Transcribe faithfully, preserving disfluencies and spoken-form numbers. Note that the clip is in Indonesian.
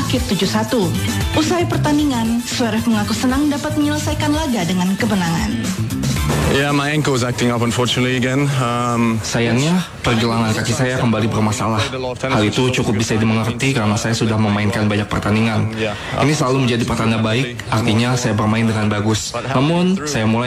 berakhir tujuh satu. Usai pertandingan, Zverev mengaku senang dapat menyelesaikan laga dengan kemenangan. Yeah, my ankle is acting up unfortunately again. Um, Sayangnya, pergelangan kaki saya kembali bermasalah. Hal itu cukup bisa dimengerti karena saya sudah memainkan banyak pertandingan. Ini selalu menjadi pertanda baik, artinya saya bermain dengan bagus. Namun, saya mulai